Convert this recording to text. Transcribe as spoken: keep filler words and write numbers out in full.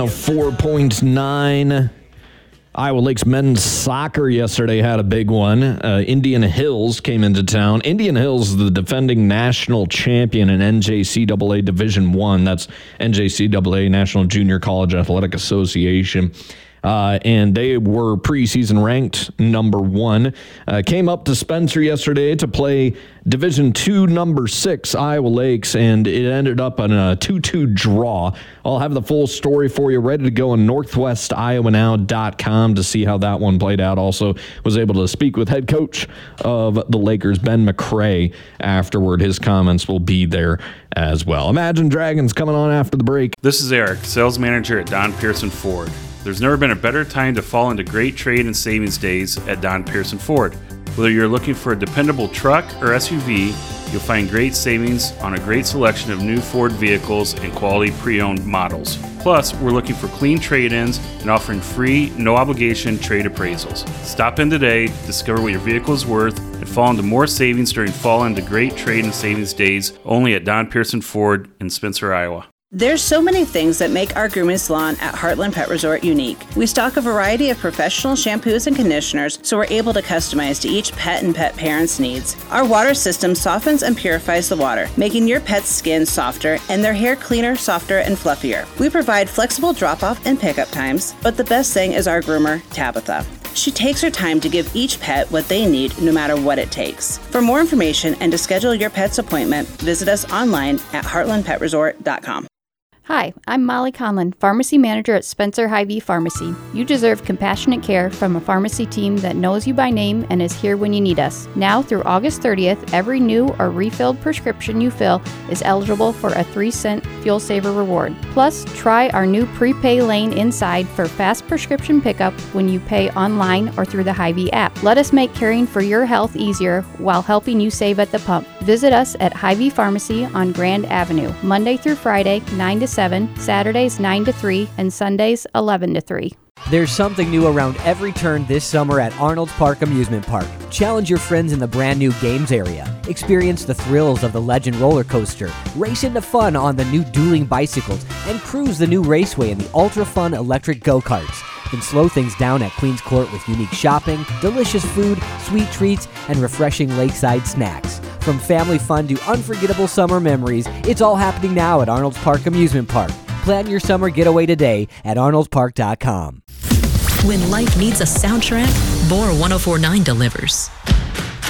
four point nine. Iowa Lakes men's soccer yesterday had a big one. Uh, Indian Hills came into town. Indian Hills is the defending national champion in N J C A A Division One. That's N J C A A, National Junior College Athletic Association. Uh, and they were preseason ranked number one. Uh, came up to Spencer yesterday to play Division Two, number six, Iowa Lakes, and it ended up on a two two draw. I'll have the full story for you ready to go on northwest iowa now dot com to see how that one played out. Also was able to speak with head coach of the Lakers, Ben McCray, afterward. His comments will be there as well. Imagine Dragons coming on after the break. This is Eric, sales manager at Don Pearson Ford. There's never been a better time to fall into great trade and savings days at Don Pearson Ford. Whether you're looking for a dependable truck or S U V, you'll find great savings on a great selection of new Ford vehicles and quality pre-owned models. Plus, we're looking for clean trade-ins and offering free, no-obligation trade appraisals. Stop in today, discover what your vehicle is worth, and fall into more savings during fall into great trade and savings days only at Don Pearson Ford in Spencer, Iowa. There's so many things that make our grooming salon at Heartland Pet Resort unique. We stock a variety of professional shampoos and conditioners, so we're able to customize to each pet and pet parent's needs. Our water system softens and purifies the water, making your pet's skin softer and their hair cleaner, softer, and fluffier. We provide flexible drop-off and pickup times, but the best thing is our groomer, Tabitha. She takes her time to give each pet what they need, no matter what it takes. For more information and to schedule your pet's appointment, visit us online at heartland pet resort dot com. Hi, I'm Molly Conlon, Pharmacy Manager at Spencer Hy-Vee Pharmacy. You deserve compassionate care from a pharmacy team that knows you by name and is here when you need us. Now through August thirtieth, every new or refilled prescription you fill is eligible for a three cent Fuel Saver reward. Plus, try our new prepay lane inside for fast prescription pickup when you pay online or through the Hy-Vee app. Let us make caring for your health easier while helping you save at the pump. Visit us at Hy-Vee Pharmacy on Grand Avenue, Monday through Friday, nine to seven, Saturdays nine to three, and Sundays eleven to three. There's something new around every turn this summer at Arnold's Park Amusement Park. Challenge your friends in the brand new games area. Experience the thrills of the Legend roller coaster. Race into fun on the new dueling bicycles and cruise the new raceway in the ultra fun electric go-karts. Then slow things down at Queens Court with unique shopping, delicious food, sweet treats, and refreshing lakeside snacks. From family fun to unforgettable summer memories, it's all happening now at Arnold's Park Amusement Park. Plan your summer getaway today at arnolds park dot com. When life needs a soundtrack, Bore one oh four point nine delivers.